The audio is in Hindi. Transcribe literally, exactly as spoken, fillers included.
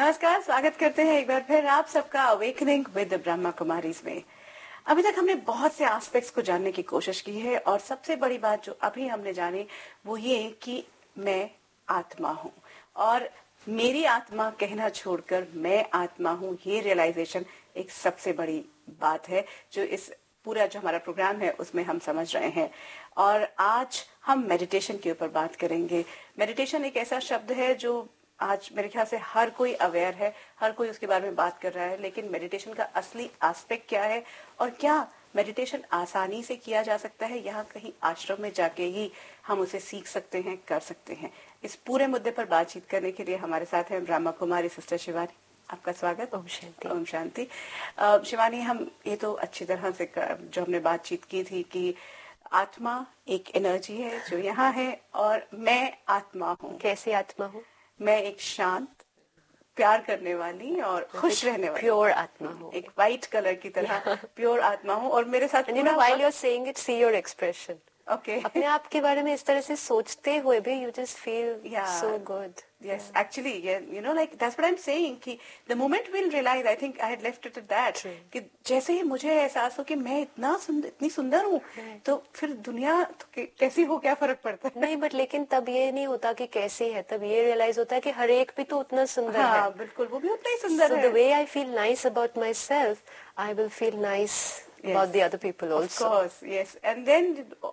नमस्कार, स्वागत करते हैं एक बार फिर आप सबका अवेकनिंग विद ब्रह्मा कुमारीज में। अभी तक हमने बहुत से एस्पेक्ट्स को जानने की कोशिश की है और सबसे बड़ी बात जो अभी हमने जानी वो ये कि मैं आत्मा हूँ और मेरी आत्मा कहना छोड़कर मैं आत्मा हूँ, ये रियलाइजेशन एक सबसे बड़ी बात है जो इस पूरा जो हमारा प्रोग्राम है उसमें हम समझ रहे हैं। और आज हम मेडिटेशन के ऊपर बात करेंगे। मेडिटेशन एक ऐसा शब्द है जो आज मेरे ख्याल से हर कोई अवेयर है, हर कोई उसके बारे में बात कर रहा है, लेकिन मेडिटेशन का असली एस्पेक्ट क्या है और क्या मेडिटेशन आसानी से किया जा सकता है, यहाँ कहीं आश्रम में जाके ही हम उसे सीख सकते हैं, कर सकते हैं। इस पूरे मुद्दे पर बातचीत करने के लिए हमारे साथ हैं ब्रह्मा कुमारी सिस्टर शिवानी। आपका स्वागत। ओम शांति। ओम शांति। अ, शिवानी, हम ये तो अच्छी तरह से जो हमने बातचीत की थी कि आत्मा एक एनर्जी है जो यहाँ है और मैं आत्मा हूँ। कैसी आत्मा हूँ? मैं एक शांत, प्यार करने वाली और खुश रहने वाली प्योर आत्मा हूँ, एक व्हाइट कलर की तरह प्योर आत्मा हूँ। और मेरे साथ And you know, while you're saying it, see your expression. Okay अपने आप के बारे में इस तरह से सोचते हुए भी you just feel Yeah. so good. Yes, actually, yeah, you know, like that's what I'm saying कि the moment we'll realize, I think I had left it at that, True. कि जैसे ही मुझे एहसास हो कि मैं इतना सुंदर, इतनी सुंदर हूँ, तो फिर दुनिया तो कै- कैसी हो, क्या फर्क पड़ता है? नहीं, बट लेकिन तब ये नहीं होता कि कैसी है, तब ये रियलाइज होता है कि हर एक भी तो उतना सुंदर हाँ, है। बिल्कुल, वो भी उतना ही सुंदर So है। the way I feel nice about myself, I will feel nice Yes. about the other people Of also. course, yes. And then